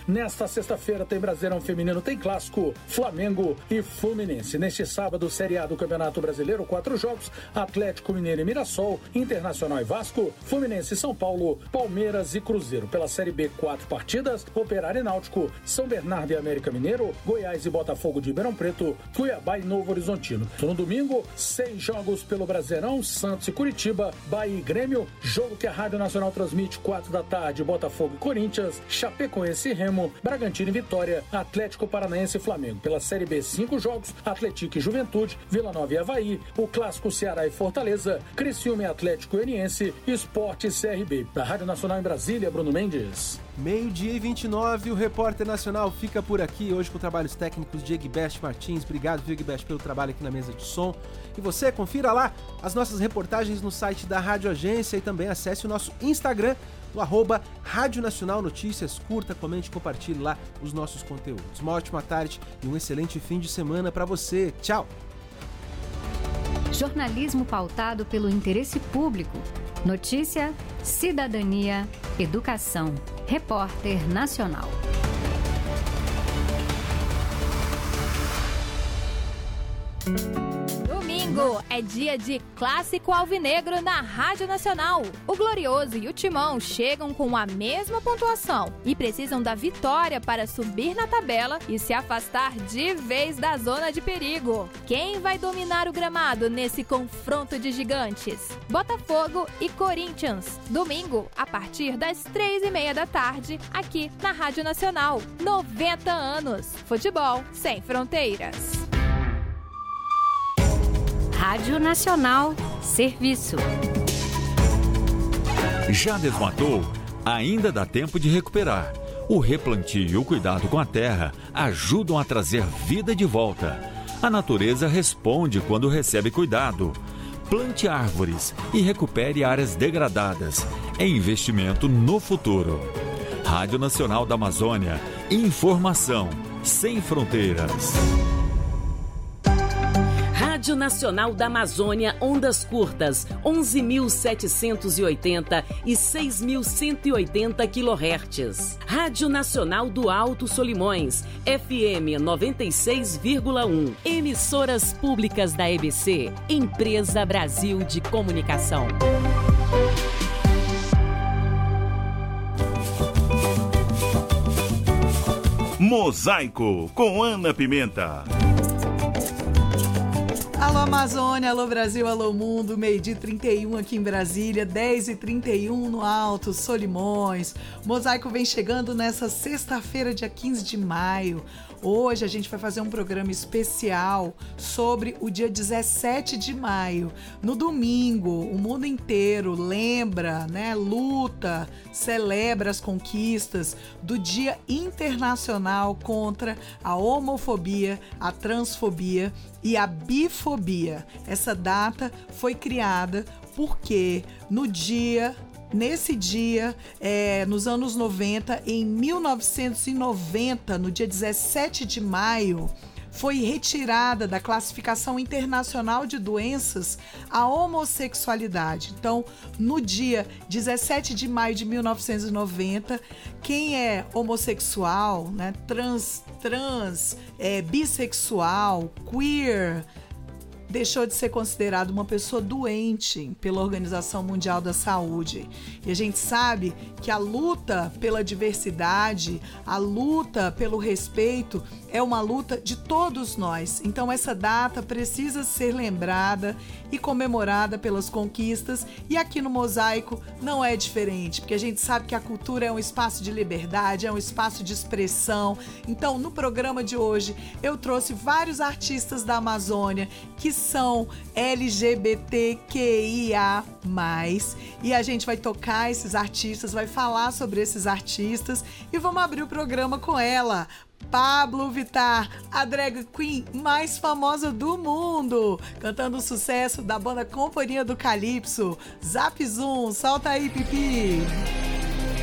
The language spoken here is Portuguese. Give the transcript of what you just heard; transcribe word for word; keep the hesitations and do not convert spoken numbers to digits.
Nesta sexta-feira tem Brasileirão Feminino, tem Clássico, Flamengo e Fluminense. Neste sábado, Série A do Campeonato Brasileiro, quatro jogos, Atlético Mineiro e Mirassol, Internacional e Vasco, Fluminense e São Paulo, Palmeiras e Cruzeiro. Pela Série B, quatro partidas, Operário e Náutico, São Bernardo e América Mineiro, Goiás e Botafogo de Ribeirão Preto, Cuiabá e Novo Horizontino. No domingo, seis jogos pelo Brasileirão, Santos e Curitiba, Bahia e Grêmio, jogo que a Rádio Nacional transmite quatro da tarde, Botafogo e Corinthians, Chapecoense e Remo, Bragantino e Vitória, Atlético Paranaense e Flamengo. Pela Série B, cinco jogos, Atlético e Juventude, Vila Nova e Avaí, o Clássico Ceará e Fortaleza, Criciúma e Atlético Goianiense, Sport e C R B. Da Rádio Nacional em Brasília, Bruno Mendes. Meio-dia e vinte e nove, o Repórter Nacional fica por aqui, hoje com trabalhos técnicos de Egbest Martins. Obrigado, Egbest, pelo trabalho aqui na mesa de som. E você, confira lá as nossas reportagens no site da Rádio Agência e também acesse o nosso Instagram, no arroba Rádio Nacional Notícias. Curta, comente e compartilhe lá os nossos conteúdos. Uma ótima tarde e um excelente fim de semana para você. Tchau! Jornalismo pautado pelo interesse público. Notícia, cidadania, educação. Repórter Nacional. Domingo é dia de Clássico Alvinegro na Rádio Nacional. O Glorioso e o Timão chegam com a mesma pontuação e precisam da vitória para subir na tabela e se afastar de vez da zona de perigo. Quem vai dominar o gramado nesse confronto de gigantes? Botafogo e Corinthians. Domingo, a partir das três e meia da tarde, aqui na Rádio Nacional. noventa anos. Futebol sem fronteiras. Rádio Nacional, serviço. Já desmatou? Ainda dá tempo de recuperar. O replantio e o cuidado com a terra ajudam a trazer vida de volta. A natureza responde quando recebe cuidado. Plante árvores e recupere áreas degradadas. É investimento no futuro. Rádio Nacional da Amazônia. Informação sem fronteiras. Rádio Nacional da Amazônia, ondas curtas, onze mil setecentos e oitenta e seis mil cento e oitenta quilohertz. Rádio Nacional do Alto Solimões, F M noventa e seis vírgula um. Emissoras públicas da E B C, Empresa Brasil de Comunicação. Mosaico, com Ana Pimenta. Alô Amazônia, alô Brasil, alô mundo, meio-dia e trinta e um aqui em Brasília, dez e trinta e um no Alto Solimões. Mosaico vem chegando nessa sexta-feira, dia quinze de maio. Hoje a gente vai fazer um programa especial sobre o dia dezessete de maio. No domingo, o mundo inteiro lembra, né, luta, celebra as conquistas do Dia Internacional contra a homofobia, a transfobia e a bifobia. Essa data foi criada porque no dia... Nesse dia, é, nos anos noventa, em mil novecentos e noventa, no dia dezessete de maio, foi retirada da classificação internacional de doenças a homossexualidade. Então, no dia dezessete de maio de mil novecentos e noventa, quem é homossexual, né, trans, trans, é, bissexual, queer, deixou de ser considerado uma pessoa doente pela Organização Mundial da Saúde. E a gente sabe que a luta pela diversidade, a luta pelo respeito, é uma luta de todos nós. Então essa data precisa ser lembrada e comemorada pelas conquistas. E aqui no Mosaico não é diferente, porque a gente sabe que a cultura é um espaço de liberdade, é um espaço de expressão. Então no programa de hoje eu trouxe vários artistas da Amazônia que são L G B T Q I A mais, e a gente vai tocar esses artistas, vai falar sobre esses artistas e vamos abrir o programa com ela, Pabllo Vittar, a drag queen mais famosa do mundo, cantando o sucesso da banda Companhia do Calypso. Zap Zoom, solta aí, Pipi!